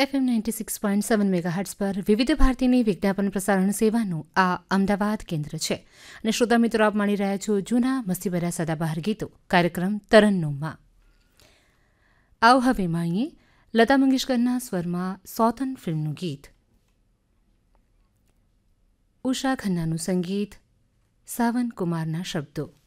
FM 96.7 megahertz પર વિવિધ ભારતીની વિજ્ઞાપન પ્રસારણ સેવાનું આ અમદાવાદ કેન્દ્ર છે અને શ્રોતા મિત્રો આપ માણી રહ્યા છો જૂના મસ્તીભર્યા સદાબહાર ગીતો કાર્યક્રમ તરન્નુમમાં. આવ હવે માણીએ લતા મંગેશકરના સ્વરમાં સૌતન ફિલ્મનું ગીત. ઉષા ખન્નાનું સંગીત, સાવન કુમારના શબ્દો.